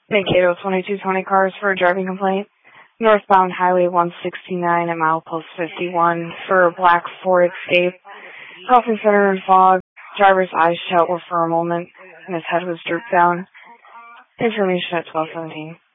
Mankato 2220 cars for a driving complaint. Northbound Highway 169 at milepost 51 for a black Ford Escape. Crossing center in fog. Driver's eyes shut for a moment, and his head was drooped down. Information at 12:17.